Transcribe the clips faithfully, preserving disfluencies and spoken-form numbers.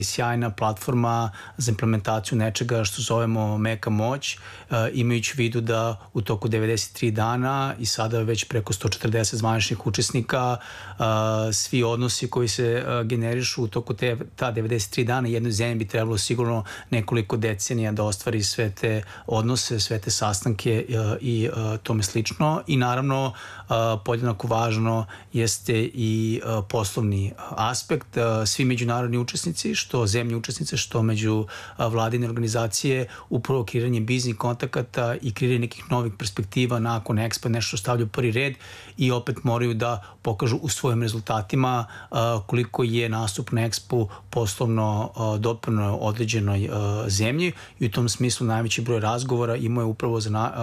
sjajna platforma za implementaciju nečega što zovemo meka moć, imajući u vidu da u toku devedeset tri dana i sada već preko sto četrdeset zvaničnih učesnika, svi odnosi koji se generišu u toku te, ta devedeset tri dana, jednoj zemlji bi trebalo sigurno nekoliko decenija da ostvari sve te odnose, sve te sastanke i tome slično. I naravno, podjednako važno jeste i poslovni aspekt. Svi međunarodni učesnici, što zemlje učesnice, što među vladine organizacije, upravo kreiranje biznis kontakata i kreiranje nekih novih perspektiva nakon Expo nešto stavlja u prvi red i opet moraju da pokažu u svojim rezultatima koliko je nastup na Expo poslovno doprino određenoj zemlji i u tom smislu najveći broj razgovora imao je upravo za, na,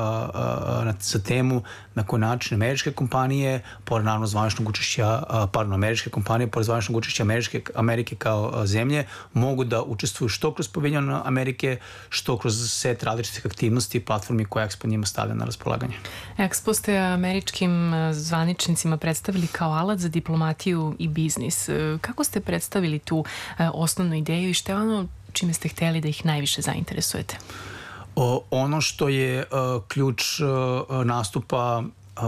za temu na koji način američke kompanije, pored naravno zvaničnog učešća, pardon, američke kompanije, pored zvaničnog učešća Američke, Amerike kao zemlje, mogu da učestvuju što kroz paviljon Amerike, što kroz set različitih aktivnosti i platformi koje Expo njima stavlja na raspolaganje. Expo ste američkim zvaničnicima predstavili kao alat za diplomatiju i biznis. Kako ste predstavili tu osnovnu ideju i što je ono čime ste hteli da ih najviše zainteresujete? O, ono što je uh, ključ uh, nastupa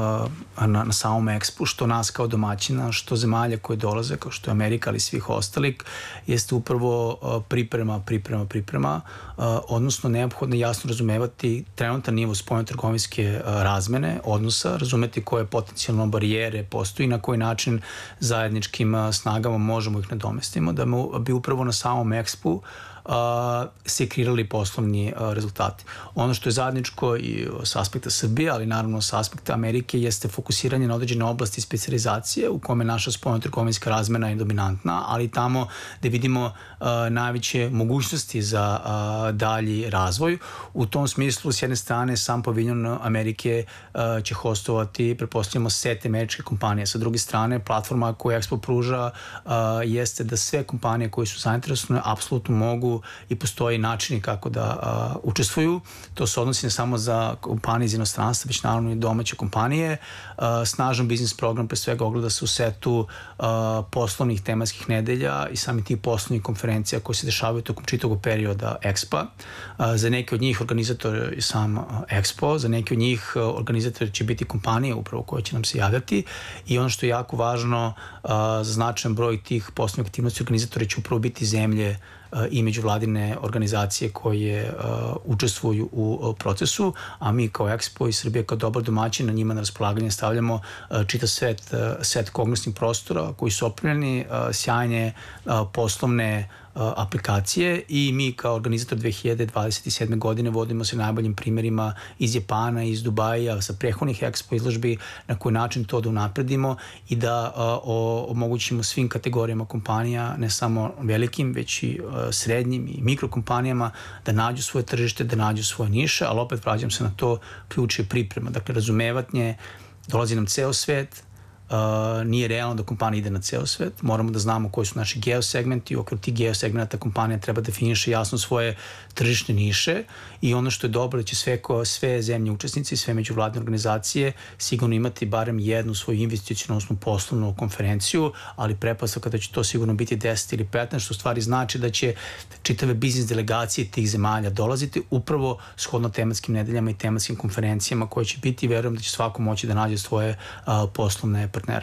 Na, na samom Expu, što nas kao domaćina, što zemalja koje dolaze, kao što je Amerika, ali svih ostalih, jeste upravo priprema, priprema, priprema, odnosno neophodno jasno razumevati trenutan nivo spoljno-trgovinske razmene, odnosa, razumeti koje potencijalno barijere postoji, na koji način zajedničkim snagama možemo ih nadomestimo, da bi upravo na samom Expu Uh, se kreirali poslovni uh, rezultati. Ono što je zajedničko i s aspekta Srbije, ali naravno s aspekta Amerike, jeste fokusiranje na određene oblasti specijalizacije u kome naša spoljno-trgovinska razmena je dominantna, ali tamo gde vidimo uh, najveće mogućnosti za uh, dalji razvoj. U tom smislu, s jedne strane, sam paviljon Amerike uh, će hostovati, pretpostavljamo, set američke kompanije. Sa druge strane, platforma koju Expo pruža uh, jeste da sve kompanije koje su zainteresovane apsolutno mogu i postoji načini kako da uh, učestvuju. To se odnosi ne samo za kompanije iz inostranstva, već naravno i domaće kompanije. Uh, snažan biznis program pre svega ogleda se u setu uh, poslovnih tematskih nedelja i sami tih poslovnih konferencija koje se dešavaju tokom čitavog perioda Expa. Uh, za neke od njih organizator je sam uh, Expo, za neke od njih uh, organizator će biti kompanije upravo koje će nam se javljati i ono što je jako važno uh, za značajan broj tih poslovnih aktivnosti organizatori će upravo biti zemlje i međuvladine organizacije koje uh, učestvuju u uh, procesu, a mi kao Expo i Srbija kao dobar domaćin na njima na raspolaganje stavljamo uh, čitav set, uh, set kongresnih prostora koji su opremljeni, uh, sjajne uh, poslovne uh, aplikacije i mi kao organizator dve hiljade dvadeset sedme. godine vodimo se najboljim primjerima iz Japana, iz Dubaja, sa prethodnih Expo izložbi, na koji način to da unapredimo i da uh, o, omogućimo svim kategorijama kompanija, ne samo velikim, već i uh, srednjim i mikrokompanijama da nađu svoje tržište, da nađu svoje niše, ali opet vraćam se na to, ključ je priprema. Dakle, razumevatnje, dolazi nam ceo svet, Uh, nije realno da kompanija ide na ceo svet, moramo da znamo koji su naši geosegmenti i u okviru tih geosegmenta kompanija treba definiše jasno svoje tržišne niše i ono što je dobro da će sve, ko, sve zemlje učesnici, sve međuvladne organizacije sigurno imati barem jednu svoju investicionalnu poslovnu konferenciju, ali pretpostavka da će to sigurno biti deset ili petnaest, što u stvari znači da će čitave biznis delegacije tih zemalja dolaziti upravo shodno tematskim nedeljama i tematskim konferencijama koje će biti i verujem da će svako moći da nađe svoje uh, poslovne partnera.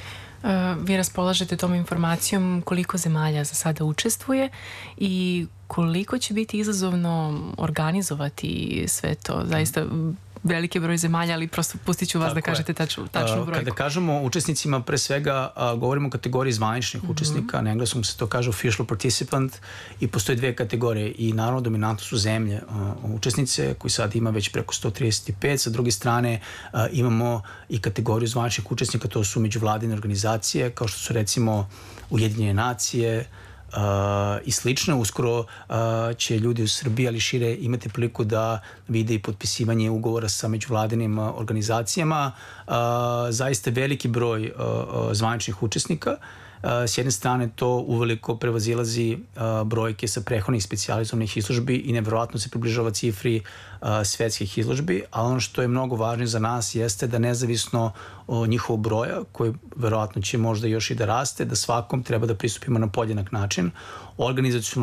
Vi raspolažete tom informacijom koliko zemalja za sada učestvuje i koliko će biti izazovno organizovati sve to, zaista veliki broj zemalja, ali prosto pustit ću vas Tako da kažete je. tačnu, tačnu brojku. Kada kažemo učesnicima, pre svega a, govorimo o kategoriji zvaničnih mm-hmm. učesnika, na engleskom se to kaže official participant i postoje dve kategorije i naravno dominantno su zemlje a, učesnice koji sad ima već preko sto trideset pet, sa druge strane a, imamo i kategoriju zvaničnih učesnika, to su međuvladine organizacije kao što su recimo Ujedinjene nacije, Uh, i slično. Uskoro uh, će ljudi u Srbiji, ali šire, imati priliku da vide i potpisivanje ugovora sa međuvladinim uh, organizacijama. Uh, zaista veliki broj uh, zvaničnih učesnika. S jedne strane to uveliko prevazilazi brojke sa prethodnih specijalizovanih izložbi i nevjerovatno se približava cifri svetskih izložbi, ali ono što je mnogo važnije za nas jeste da nezavisno od njihovog broja, koji verovatno će možda još i da raste, da svakom treba da pristupimo na podjednak način. Organizaciono